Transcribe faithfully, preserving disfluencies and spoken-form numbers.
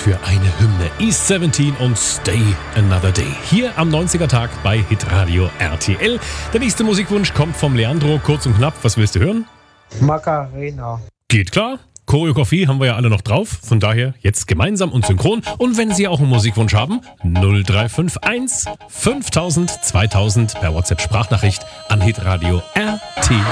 für eine Hymne. East siebzehn und Stay Another Day. Hier am neunziger Tag bei Hitradio R T L. Der nächste Musikwunsch kommt vom Leandro. Kurz und knapp, was willst du hören? Macarena. Geht klar. Choreografie haben wir ja alle noch drauf. Von daher jetzt gemeinsam und synchron. Und wenn Sie auch einen Musikwunsch haben, null drei fünf eins fünftausend zweitausend per WhatsApp-Sprachnachricht an Hitradio R T L.